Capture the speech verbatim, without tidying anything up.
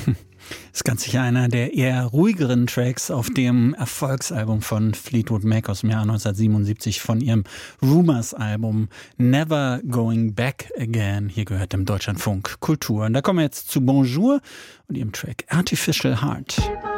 ist ganz sicher einer der eher ruhigeren Tracks auf dem Erfolgsalbum von Fleetwood Mac aus dem Jahr neunzehnhundertsiebenundsiebzig, von ihrem Rumours-Album Never Going Back Again. Hier gehört im Deutschlandfunk Kultur. Und da kommen wir jetzt zu Bonjour und ihrem Track Artificial Heart.